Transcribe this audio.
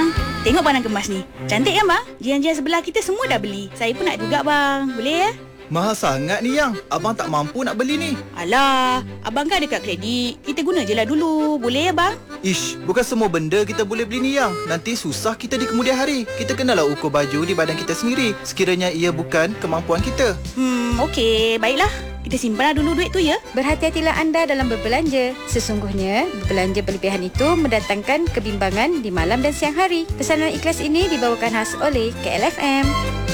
Bang, tengok barang kemas ni. Cantik kan bang? Jiran-jiran sebelah kita semua dah beli. Saya pun nak juga bang. Boleh ya? Mahal sangat ni Yang. Abang tak mampu nak beli ni. Alah, abang kan ada kad kredit. Kita guna je lah dulu. Boleh ya bang? Ish, bukan semua benda kita boleh beli ni Yang. Nanti susah kita di kemudian hari. Kita kenalah ukur baju di badan kita sendiri. Sekiranya ia bukan kemampuan kita. Okey. Baiklah. Kita simpanlah dulu duit tu ya. Berhati-hatilah anda dalam berbelanja. Sesungguhnya, berbelanja berlebihan itu mendatangkan kebimbangan di malam dan siang hari. Pesanan ikhlas ini dibawakan khas oleh KLFM.